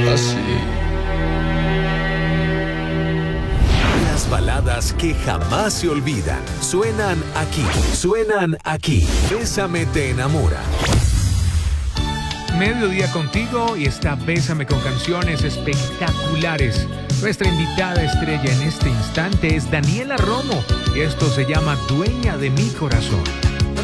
así. Las baladas que jamás se olvidan suenan aquí. Suenan aquí. Bésame te enamora. Mediodía contigo y está Bésame con canciones espectaculares. Nuestra invitada estrella en este instante es Daniela Romo y esto se llama Dueña de mi corazón.